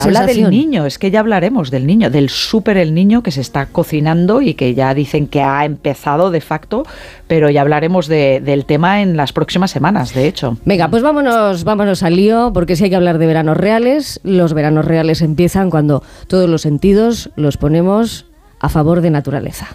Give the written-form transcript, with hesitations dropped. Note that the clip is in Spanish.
Habla del niño, es que ya hablaremos del niño, del súper el niño que se está cocinando y que ya dicen que ha empezado de facto, pero ya hablaremos del tema en las próximas semanas, de hecho. Venga, pues vámonos al lío, porque si hay que hablar de veranos reales, los veranos reales empiezan cuando todos los sentidos los ponemos a favor de naturaleza.